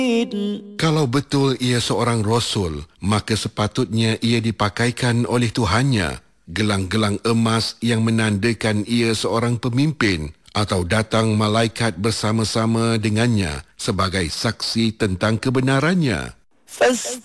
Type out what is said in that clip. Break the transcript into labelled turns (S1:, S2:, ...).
S1: Kalau betul ia seorang Rasul, maka sepatutnya ia dipakaikan oleh Tuhannya gelang-gelang emas yang menandakan ia seorang pemimpin, atau datang malaikat bersama-sama dengannya sebagai saksi tentang kebenarannya.